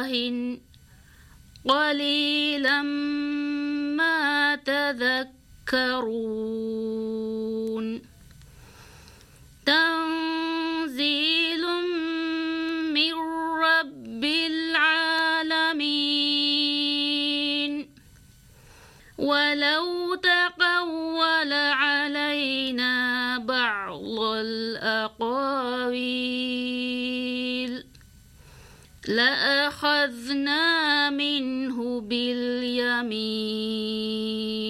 الله قليلا ما تذكرون تنزيل من رب العالمين ولو تقول علينا بعض الأقاويل لأخذنا منه باليمين